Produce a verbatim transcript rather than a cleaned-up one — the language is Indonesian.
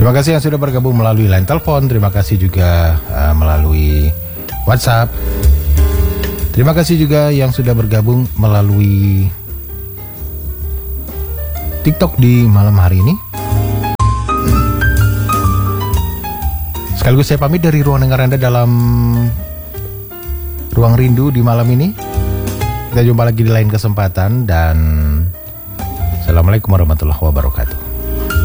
Terima kasih yang sudah bergabung melalui line telepon. Terima kasih juga uh, melalui WhatsApp. Terima kasih juga yang sudah bergabung melalui TikTok di malam hari ini. Sekaligus saya pamit dari ruang dengar Anda dalam Ruang Rindu di malam ini. Kita jumpa lagi di lain kesempatan dan Assalamualaikum warahmatullahi wabarakatuh.